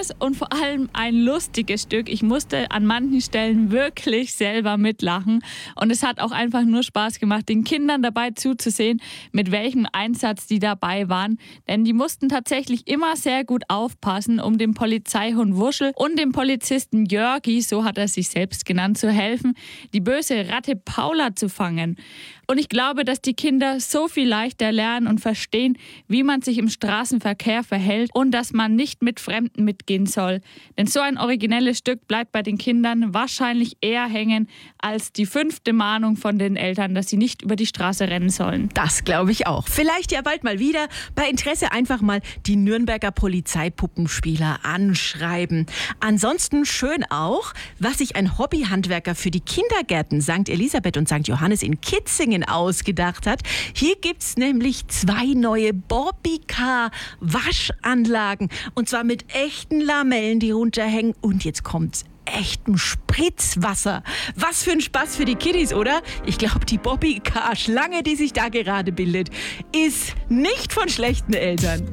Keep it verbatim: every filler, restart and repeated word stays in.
schönes und vor allem ein lustiges Stück. Ich musste an manchen Stellen wirklich selber mitlachen. Und es hat auch einfach nur Spaß gemacht, den Kindern dabei zuzusehen, mit welchem Einsatz die dabei waren. Denn die mussten tatsächlich immer sehr gut aufpassen, um dem Polizeihund Wuschel und dem Polizisten Jörgi, so hat er sich selbst genannt, zu helfen, die böse Ratte Paula zu fangen. Und ich glaube, dass die Kinder so viel leichter lernen und verstehen, wie man sich im Straßenverkehr verhält und dass man nicht mit Fremden mitgehen soll. Denn so ein originelles Stück bleibt bei den Kindern wahrscheinlich eher hängen als die fünfte Mahnung von den Eltern, dass sie nicht über die Straße rennen sollen. Das glaube ich auch. Vielleicht ja bald mal wieder. Bei Interesse einfach mal die Nürnberger Polizeipuppenspieler anschreiben. Ansonsten schön auch, was sich ein Hobbyhandwerker für die Kindergärten Sankt Elisabeth und Sankt Johannes in Kitzingen ausgedacht hat. Hier gibt's nämlich zwei neue Bobbycar-Waschanlagen. Und zwar mit echten Lamellen, die runterhängen. Und jetzt kommt's. Echtem Spritzwasser. Was für ein Spaß für die Kiddies, oder? Ich glaube, die Bobbycar-Schlange, die sich da gerade bildet, ist nicht von schlechten Eltern.